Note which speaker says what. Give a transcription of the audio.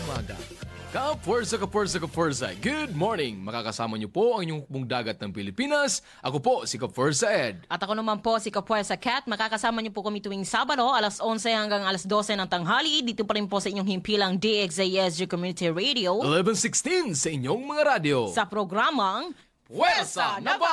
Speaker 1: umaga. Ka-Forza, good morning! Makakasama niyo po ang inyong hukbong dagat ng Pilipinas. Ako po, si Ka-Forza Ed.
Speaker 2: At ako naman po, si Ka-Forza Cat. Makakasama niyo po kami tuwing Sabado, alas 11 hanggang alas 12 ng tanghali. Dito pa rin po sa inyong himpilang DXASG Community Radio.
Speaker 1: 11:16 sa inyong mga radyo.
Speaker 2: Sa programang
Speaker 1: Pwersa na